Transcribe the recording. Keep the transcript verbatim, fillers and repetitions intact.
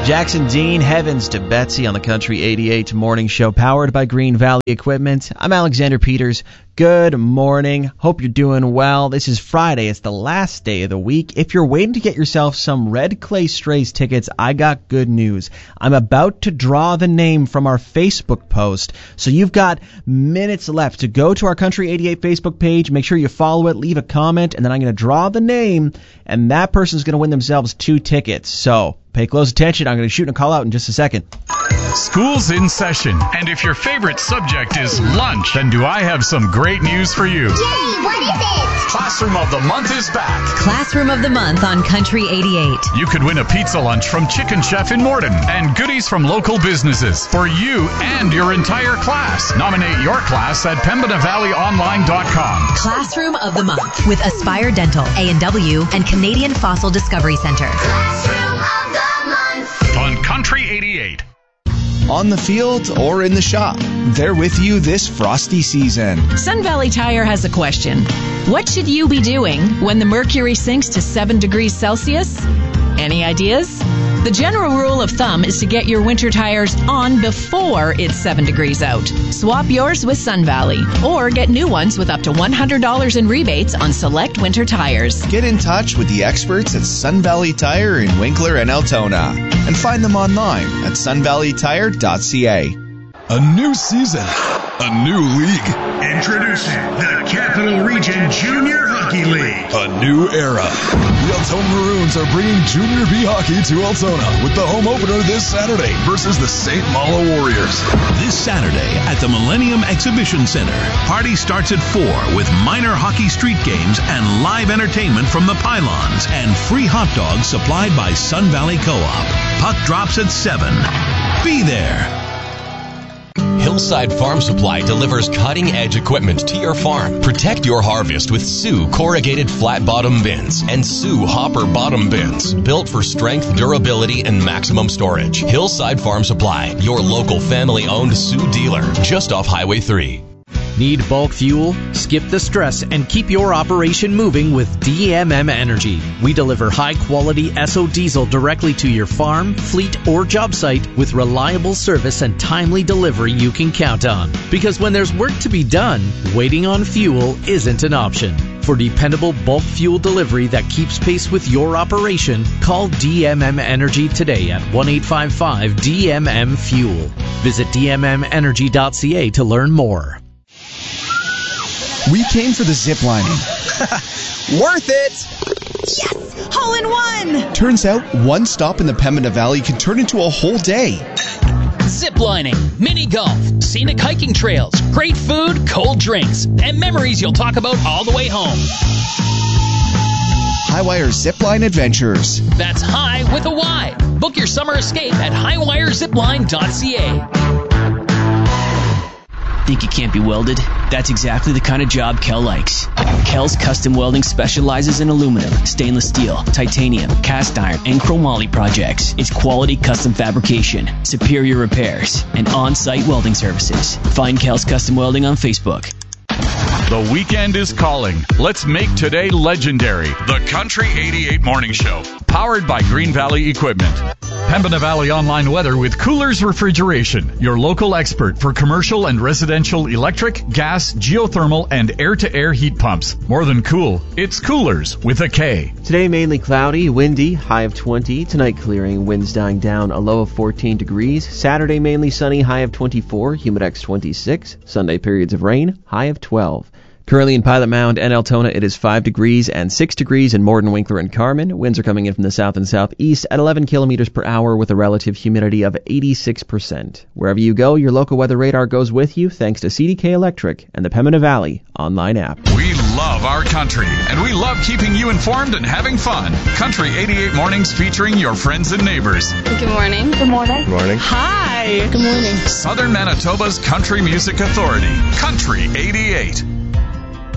Jackson Dean, Heavens to Betsy on the Country eighty-eight Morning Show, powered by Green Valley Equipment. I'm Alexander Peters. Good morning. Hope you're doing well. This is Friday. It's the last day of the week. If you're waiting to get yourself some Red Clay Strays tickets, I got good news. I'm about to draw the name from our Facebook post, so you've got minutes left to go to our Country eighty-eight Facebook page. Make sure you follow it, leave a comment, and then I'm going to draw the name, and that person's going to win themselves two tickets. So pay close attention. I'm going to shoot a call out in just a second. School's in session, and if your favorite subject is lunch, then do I have some great news for you. Jay, what is it? Classroom of the Month is back. Classroom of the Month on Country eighty-eight. You could win a pizza lunch from Chicken Chef in Morden and goodies from local businesses for you and your entire class. Nominate your class at pembina valley online dot com. Classroom of the Month with Aspire Dental, A and W, and Canadian Fossil Discovery Center. Classroom of the Month. On Country eighty-eight. On the field or in the shop, they're with you this frosty season. Sun Valley Tire has a question. What should you be doing when the mercury sinks to seven degrees Celsius? Any ideas? The general rule of thumb is to get your winter tires on before it's seven degrees out. Swap yours with Sun Valley, or get new ones with up to one hundred dollars in rebates on select winter tires. Get in touch with the experts at Sun Valley Tire in Winkler and Altona, and find them online at sun valley tire dot c a. A new season, a new league. Introducing the Capital Region Junior Hockey League. A new era. The Altona Maroons are bringing Junior B Hockey to Altona with the home opener this Saturday versus the Saint Malo Warriors. This Saturday at the Millennium Exhibition Center. Party starts at four with minor hockey street games and live entertainment from the pylons and free hot dogs supplied by Sun Valley Co-op. Puck drops at seven. Be there. Hillside Farm Supply delivers cutting-edge equipment to your farm. Protect your harvest with Sioux corrugated flat-bottom bins and Sioux hopper bottom bins, built for strength, durability, and maximum storage. Hillside Farm Supply, your local family-owned Sioux dealer, just off Highway three. Need bulk fuel? Skip the stress and keep your operation moving with D M M Energy. We deliver high-quality S O diesel directly to your farm, fleet, or job site with reliable service and timely delivery you can count on. Because when there's work to be done, waiting on fuel isn't an option. For dependable bulk fuel delivery that keeps pace with your operation, call D M M Energy today at one eight five five D M M Fuel. Visit d m m energy dot c a to learn more. We came for the zip lining. Worth it! Yes! Hole in one! Turns out one stop in the Pembina Valley can turn into a whole day. Zip lining, mini golf, scenic hiking trails, great food, cold drinks, and memories you'll talk about all the way home. Highwire Zipline Adventures. That's high with a Y. Book your summer escape at highwire zipline dot c a. Think it can't be welded? That's exactly the kind of job Kel likes. Kel's Custom Welding specializes in aluminum, stainless steel, titanium, cast iron, and chromoly projects. It's quality custom fabrication, superior repairs, and on-site welding services. Find Kel's Custom Welding on Facebook. The weekend is calling. Let's make today legendary. The Country eighty-eight Morning Show, powered by Green Valley Equipment. Pembina Valley Online Weather with Coolers Refrigeration, your local expert for commercial and residential electric, gas, geothermal, and air-to-air heat pumps. More than cool, it's Coolers with a K. Today mainly cloudy, windy, high of twenty. Tonight clearing, winds dying down, a low of fourteen degrees. Saturday mainly sunny, high of twenty-four, humidex twenty-six. Sunday periods of rain, high of twelve. Currently in Pilot Mound and Altona, it is five degrees and six degrees in Morden, Winkler, and Carman. Winds are coming in from the south and southeast at eleven kilometers per hour with a relative humidity of eighty-six percent. Wherever you go, your local weather radar goes with you thanks to C D K Electric and the Pembina Valley online app. We love our country, and we love keeping you informed and having fun. Country eighty-eight Mornings featuring your friends and neighbors. Good morning. Good morning. Good morning. Hi. Good morning. Southern Manitoba's Country Music Authority. Country eighty-eight.